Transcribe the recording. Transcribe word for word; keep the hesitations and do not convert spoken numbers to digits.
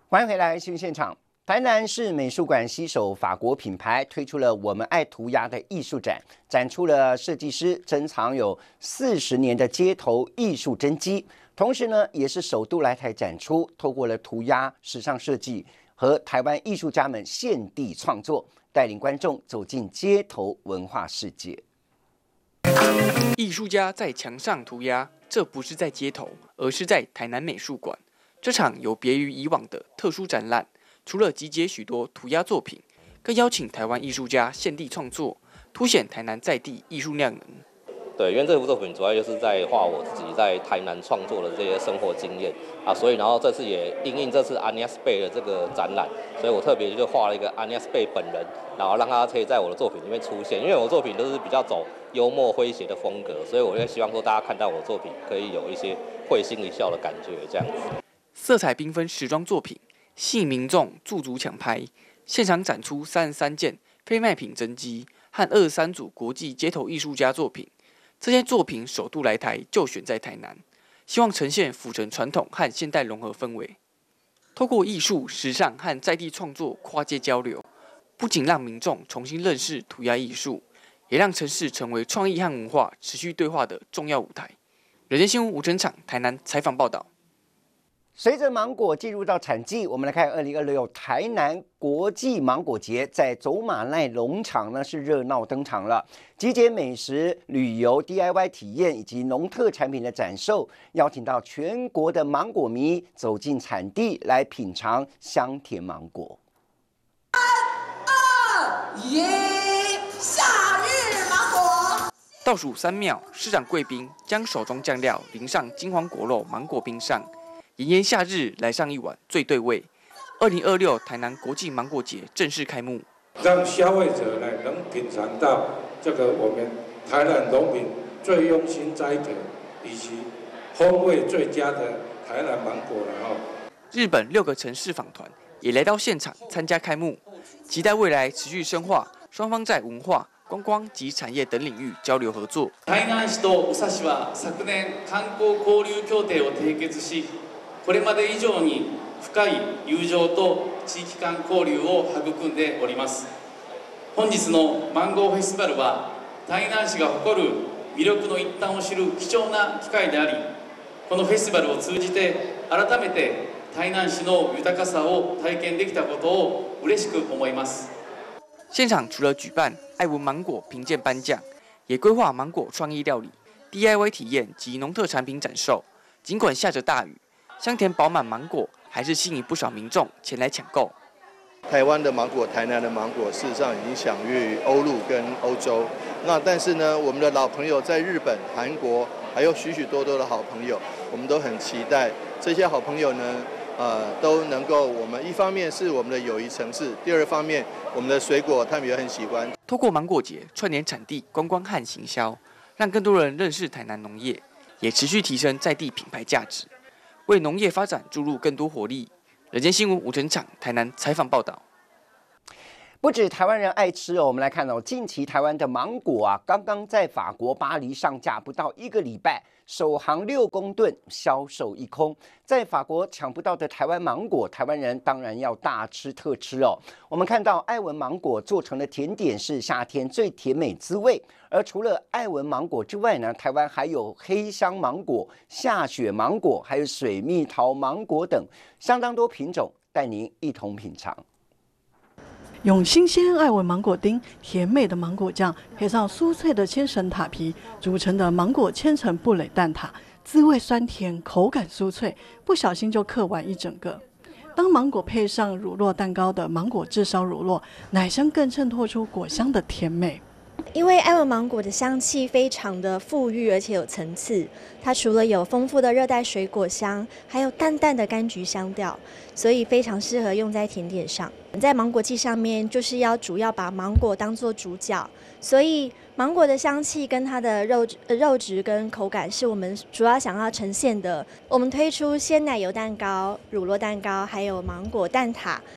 欢迎回来新闻现场。台南市美术馆携手法国品牌推出了我们爱涂鸦的艺术展，展出了设计师珍藏有四十年的街头艺术真迹，同时呢，也是首度来台展出，透过了涂鸦、时尚设计和台湾艺术家们现地创作，带领观众走进街头文化世界。 艺术家在墙上涂鸦，这不是在街头，而是在台南美术馆。这场有别于以往的特殊展览，除了集结许多涂鸦作品，更邀请台湾艺术家现地创作，凸显台南在地艺术量能。 对，因为这幅作品主要就是在画我自己在台南创作的这些生活经验啊，所以然后这次也因应这次 Agnes Bay 的这个展览，所以我特别就画了一个 Agnes Bay 本人，然后让他可以在我的作品里面出现。因为我的作品都是比较走幽默诙谐的风格，所以我就希望说大家看到我的作品可以有一些会心一笑的感觉，这样子。 色彩缤纷时装作品吸引民众驻足抢拍，现场展出三十三件非卖品真迹和二十三组国际街头艺术家作品。这些作品首度来台就选在台南，希望呈现府城传统和现代融合氛围。透过艺术、时尚和在地创作跨界交流，不仅让民众重新认识涂鸦艺术，也让城市成为创意和文化持续对话的重要舞台。人间新闻吴成场台南采访报道。 随着芒果进入到产季，我们来看二零二六台南国际芒果节，在走马奈农场呢是热闹登场了，集结美食、旅游、D I Y 体验以及农特产品的展售，邀请到全国的芒果迷走进产地来品尝香甜芒果。 三二一，夏日芒果！ 倒数三秒，市长贵宾将手中酱料淋上金黄果肉芒果冰上。炎炎夏日，来上一碗最对味。二零二六台南国际芒果节正式开幕， 让消费者呢能品尝到这个我们台南农民最用心栽培以及风味最佳的台南芒果了哦。 日本六个城市访团也来到现场参加开幕，期待未来持续深化双方在文化、观光及产业等领域交流合作。 台南市と宇佐市は昨年観光交流協定を締結し。これまで以上に深い友情と地域間交流を育んでおります。本日のマンゴーフェスティバルは台南市が誇る魅力の一端を知る貴重な機会であり、このフェスティバルを通じて改めて台南市の豊かさを体験できたことを嬉しく思います。 现场除了举办爱文芒果评鉴颁奖，也规划芒果创意料理、D I Y 体验及农特产品展售。尽管下着大雨，香甜饱满芒果还是吸引不少民众前来抢购。 台湾的芒果、台南的芒果，事实上已经享誉欧陆跟欧洲。那但是呢，我们的老朋友在日本、韩国，还有许许多多的好朋友，我们都很期待这些好朋友呢，呃，都能够我们一方面是我们的友谊城市，第二方面我们的水果他们也很喜欢。 透过芒果节串联产地、观光和行销，让更多人认识台南农业，也持续提升在地品牌价值。为农业发展注入更多活力。人间新闻吴成场台南采访报道。 不止台湾人爱吃哦，我们来看哦，近期台湾的芒果啊，刚刚在法国巴黎上架，不到一个礼拜，首航六公吨，销售一空。在法国抢不到的台湾芒果，台湾人当然要大吃特吃哦。我们看到爱文芒果做成的甜点是夏天最甜美滋味，而除了爱文芒果之外呢，台湾还有黑香芒果、下雪芒果，还有水蜜桃芒果等相当多品种，带您一同品尝。 用新鲜爱文芒果丁、甜美的芒果酱，配上酥脆的千层塔皮组成的芒果千层布蕾蛋挞，滋味酸甜，口感酥脆，不小心就嗑完一整个。当芒果配上乳酪蛋糕的芒果炙烧乳酪，奶香更衬托出果香的甜美。 因为爱文芒果的香气非常的馥郁，而且有层次。它除了有丰富的热带水果香，还有淡淡的柑橘香调，所以非常适合用在甜点上。在芒果季上面，就是要主要把芒果当作主角，所以芒果的香气跟它的肉肉质跟口感是我们主要想要呈现的。我们推出鲜奶油蛋糕、乳酪蛋糕，还有芒果蛋挞，